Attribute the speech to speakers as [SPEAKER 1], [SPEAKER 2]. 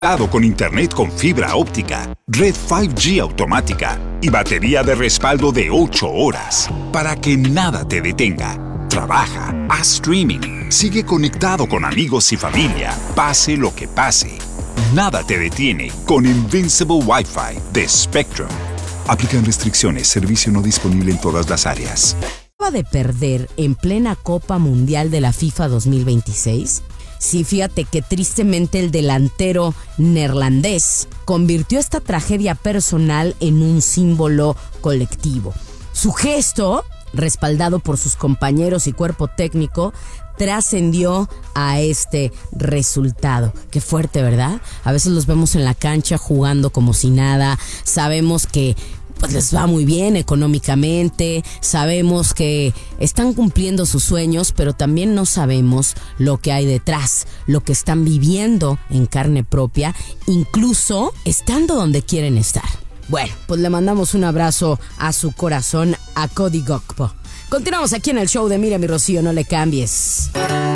[SPEAKER 1] con internet con fibra óptica, red 5G automática y batería de respaldo de 8 horas para que nada te detenga. Trabaja, haz streaming, sigue conectado con amigos y familia, pase lo que pase. Nada te detiene con Invincible Wi-Fi de Spectrum. Aplican restricciones, servicio no disponible en todas las áreas.
[SPEAKER 2] ¿Acaba de perder en plena Copa Mundial de la FIFA 2026? Sí, fíjate que tristemente el delantero neerlandés convirtió esta tragedia personal en un símbolo colectivo. Su gesto, respaldado por sus compañeros y cuerpo técnico, trascendió a este resultado. Qué fuerte, ¿verdad? A veces los vemos en la cancha jugando como si nada. Sabemos que pues les va muy bien económicamente, sabemos que están cumpliendo sus sueños, pero también no sabemos lo que hay detrás, lo que están viviendo en carne propia, incluso estando donde quieren estar. Bueno, pues le mandamos un abrazo a su corazón a Cody Gakpo. Continuamos aquí en el show de Mira mi Rocío, no le cambies.